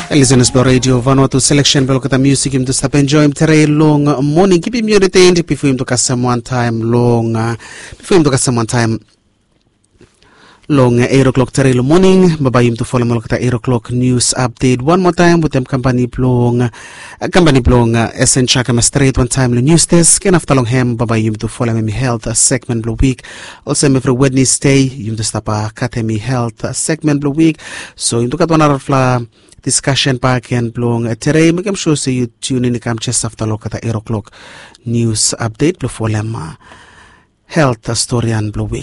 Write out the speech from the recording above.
Listeners Blow Radio Vanuatu selection belokata music him to stop enjoy him tere long morning keep him retained before him to cast some one time long before him to cast some one time long 8 o'clock tere morning baba him to follow malokata 8 o'clock news update one more time with them company blong SN Chakama straight one time the news desk and after long ham baba him to follow me health segment blue week also every Wednesday him to stop academy health segment blue week so him to cut one hour discussion back and blong today make sure so you tune in come just after look at the 8 o'clock news update before them health story and blue week